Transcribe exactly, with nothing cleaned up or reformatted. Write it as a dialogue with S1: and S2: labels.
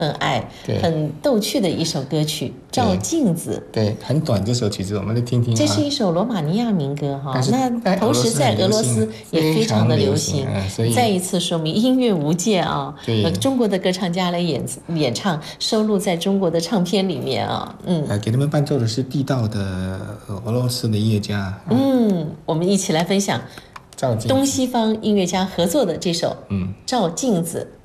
S1: 很爱、很逗趣的一首歌曲《照镜子》。
S2: 对，很短这首曲子，我们来听听。
S1: 这是一首罗马尼亚民歌哈，那同时在俄罗斯也非常的流行，再一次说明音乐无界啊。对，中国的歌唱家来演演唱，收录在中国的唱片里面啊。嗯，
S2: 呃，给他们伴奏的是地道的俄罗斯的音乐家。
S1: 嗯，我们一起来分享东西方音乐家合作的这首《照镜子》。